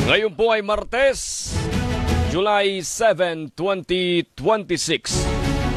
Ngayon po ay Martes, July 7, 2026.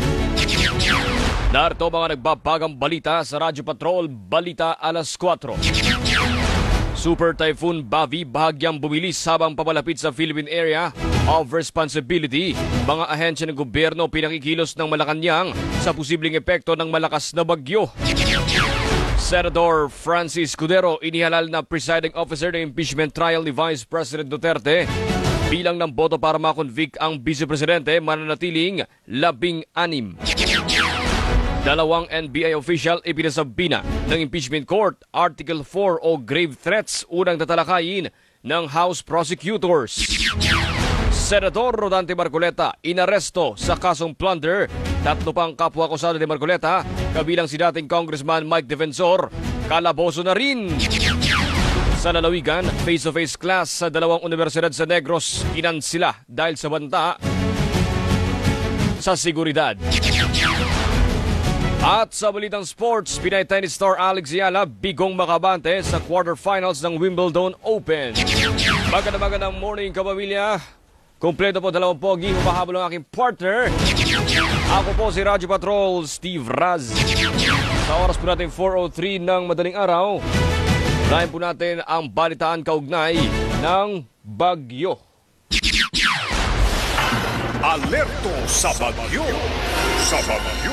Narito mga nagbabagang balita sa Radyo Patrol, Balita alas 4. Super Typhoon Bavi bahagyang bumilis habang papalapit sa Philippine Area of Responsibility. Mga ahensya ng gobyerno pinakikilos ng Malacanang sa posibleng epekto ng malakas na bagyo. Senador Francis Cudero inihalal na presiding officer ng impeachment trial ni Vice President Duterte. Bilang ng boto para makonvict ang Vice Presidente mananatiling 16. Dalawang NBI official ipinasabina ng impeachment court Article 4 o grave threats unang tatalakayin ng House prosecutors. Senador Rodante Marcoleta inaresto sa kasong plunder. 3 pang kapwa-akusado ni Marcoleta, kabilang si dating Congressman Mike Defensor, kalaboso na rin. Sa lalawigan, face-to-face class sa 2 universidad sa Negros kinansila dahil sa banta sa seguridad. At sa balitang sports, Pinay tennis star Alex Ayala bigong makabante sa quarterfinals ng Wimbledon Open. Magandang morning, kapamilya. Kompleto po 2 pogi, humahabol ang aking partner. Ako po si Radyo Patrol, Steve Raz. Sa oras po natin 4:03 ng madaling araw, unahin po natin ang balitaan kaugnay ng bagyo. Alerto sa bagyo! Sa bagyo!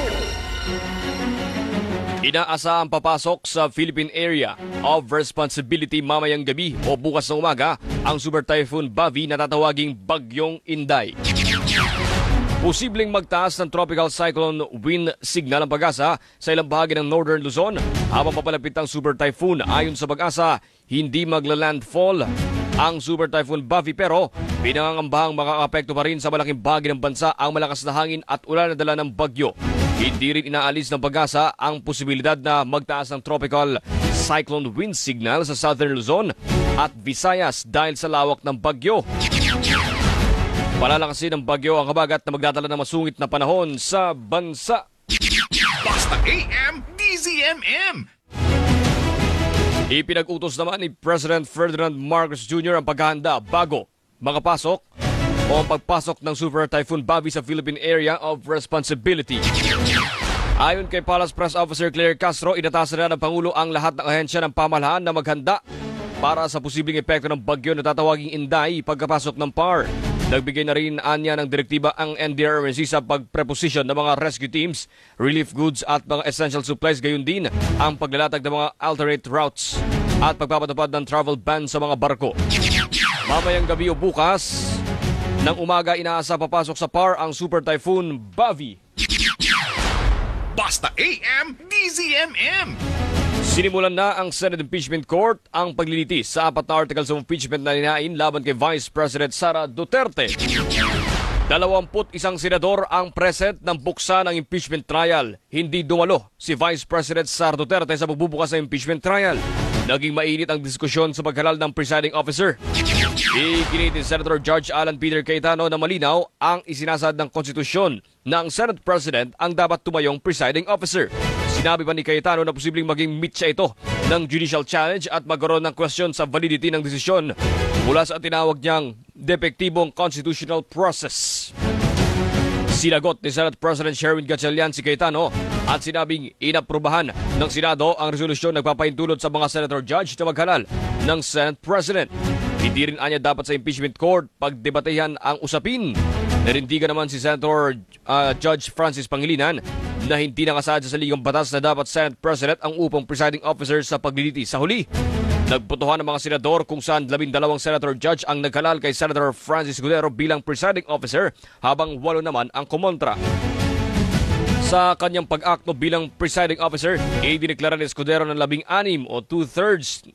Inaasa ang papasok sa Philippine Area of Responsibility mamayang gabi o bukas na umaga ang Super Typhoon Bavi na tatawaging Bagyong Inday. Posibleng magtaas ng tropical cyclone wind signal ang pag-asa sa ilang bahagi ng Northern Luzon habang papalapit ang Super Typhoon. Ayon sa pag-asa, hindi magla-landfall ang Super Typhoon Bavi pero pinangangambahang makakapekto pa rin sa malaking bahagi ng bansa ang malakas na hangin at ulan na dala ng bagyo. Hindi rin inaalis ng pag-asa ang posibilidad na magtaas ng tropical cyclone wind signal sa Southern Luzon at Visayas dahil sa lawak ng bagyo. Palalakasin ng bagyo ang habagat na magdadala ng masungit na panahon sa bansa. Basta AM, DZMM! Ipinag-utos naman ni President Ferdinand Marcos Jr. ang paghahanda bago makapasok o ang pagpasok ng Super Typhoon Bavi sa Philippine Area of Responsibility. Ayon kay Palace Press Officer Claire Castro, inatasan na ng Pangulo ang lahat ng ahensya ng pamahalaan na maghanda para sa posibleng epekto ng bagyo na tatawaging Inday pagkapasok ng PAR. Nagbigay na rin anya ng direktiba ang NDRRMC sa pagpreposition ng mga rescue teams, relief goods at mga essential supplies, gayon din ang paglalatag ng mga alternate routes at pagpapatupad ng travel ban sa mga barko. Mamayang gabi o bukas ng umaga inaasa papasok sa PAR ang Super Typhoon Bavi. Basta AM, DZMM! Sinimulan na ang Senate Impeachment Court ang paglilitis sa 4 na articles of impeachment na ninain laban kay Vice President Sara Duterte. 21 senador ang present ng buksa ng impeachment trial. Hindi dumalo si Vice President Sara Duterte sa pagbubukas ng impeachment trial. Naging mainit ang diskusyon sa paghalal ng presiding officer. Iginit ni Senator Judge Alan Peter Cayetano na malinaw ang isinasad ng konstitusyon na ang Senate President ang dapat tumayong presiding officer. Sinabi pa ni Cayetano na posibleng maging mitya ito ng judicial challenge at magkaroon ng question sa validity ng desisyon mula sa tinawag niyang depektibong constitutional process. Sinagot ni Senate President Sherwin Gatchalian si Cayetano at sinabing inaprubahan ng Senado ang resolusyon nagpapahintulot sa mga senator judge na maghalal ng Senate President. Hindi rin anya dapat sa impeachment court pagdebatehan ang usapin. Narindigan naman si Senator Judge Francis Pangilinan na hindi nakasadya sa ligang batas na dapat Senate President ang upang presiding officer sa paglilitis. Sa huli, nagbotohan ng mga senador kung saan 12 senator judge ang naghalal kay Senator Francis Cudero bilang presiding officer habang 8 naman ang kumontra. Sa kanyang pag-akto bilang presiding officer, idineklara ni Escudero ng 16 o 2/3